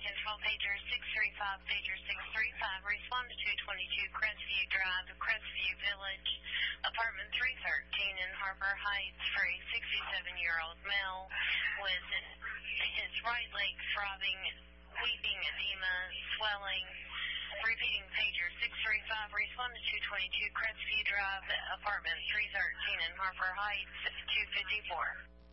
control, pager 635, pager 635. Respond to 222 Crestview Drive, Crestview Village, apartment 313 in Harbor Heights for a 67-year-old male with his right leg throbbing, weeping edema, swelling. Repeating, pager 635. Respond to 222 Crestview Drive, apartment 313 in Harbor Heights, 254.